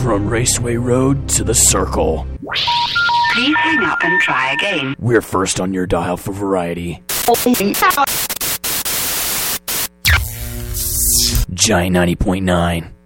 From Raceway Road to the Circle. Please hang up and try again. We're first on your dial for variety. Giant 90.9.